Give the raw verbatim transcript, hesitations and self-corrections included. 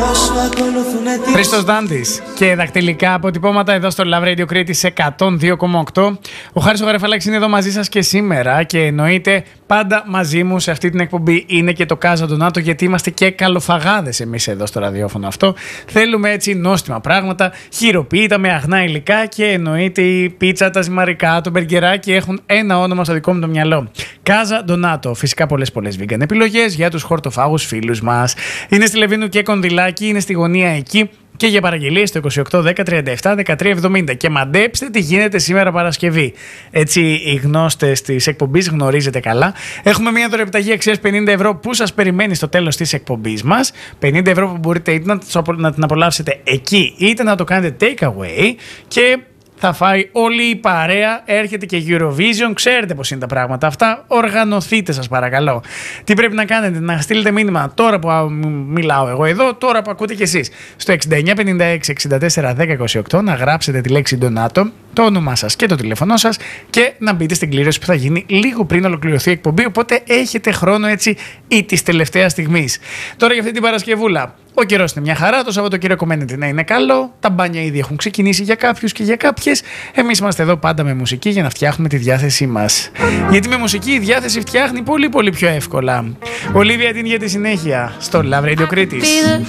Χρήστος Δάντης και δακτυλικά αποτυπώματα εδώ στο Love Radio Κρήτης εκατόν δύο κόμμα οκτώ. Ο Χάρης ο Γαρεφαλάκης είναι εδώ μαζί σας και σήμερα και εννοείται πάντα μαζί μου σε αυτή την εκπομπή είναι και το Casa Donato, γιατί είμαστε και καλοφαγάδες εμείς εδώ στο ραδιόφωνο αυτό. Θέλουμε έτσι νόστιμα πράγματα, χειροποίητα με αγνά υλικά και εννοείται η πίτσα, τα ζυμαρικά, το μπεργκεράκι έχουν ένα όνομα στο δικό μου το μυαλό. Casa Donato. Φυσικά πολλές πολλές vegan επιλογές για τους χορτοφάγους φίλους μας. Είναι στη Λεβίνου και Κονδυλάκη, είναι στη γωνία εκεί. Και για παραγγελίες στο είκοσι οκτώ δέκα τριάντα επτά δεκατρία εβδομήντα. Και μαντέψτε τι γίνεται σήμερα Παρασκευή. Έτσι, οι γνώστες της εκπομπής γνωρίζετε καλά. Έχουμε μια δωρεπιταγή αξίας πενήντα ευρώ που σας περιμένει στο τέλος της εκπομπής μας. πενήντα ευρώ που μπορείτε είτε να την απολαύσετε εκεί, είτε να το κάνετε take away. Και θα φάει όλη η παρέα, έρχεται και Eurovision, ξέρετε πώς είναι τα πράγματα αυτά, οργανωθείτε σας παρακαλώ. Τι πρέπει να κάνετε, να στείλετε μήνυμα τώρα που μιλάω εγώ εδώ, τώρα που ακούτε κι εσείς, στο εξήντα εννιά πενήντα έξι εξήντα τέσσερα δέκα είκοσι οκτώ, να γράψετε τη λέξη Donato, το όνομά σας και το τηλέφωνό σας και να μπείτε στην κλήρωση που θα γίνει λίγο πριν ολοκληρωθεί η εκπομπή, οπότε έχετε χρόνο έτσι ή της τελευταίας στιγμής. Τώρα για αυτή την Παρασκευούλα. Ο καιρός είναι μια χαρά, το Σαββατοκύριακο μένετε να είναι καλό, τα μπάνια ήδη έχουν ξεκινήσει για κάποιους και για κάποιες. Εμείς είμαστε εδώ πάντα με μουσική για να φτιάχνουμε τη διάθεσή μας. Γιατί με μουσική η διάθεση φτιάχνει πολύ πολύ πιο εύκολα. Ολίβια την για τη συνέχεια στο Love Radio Κρήτης.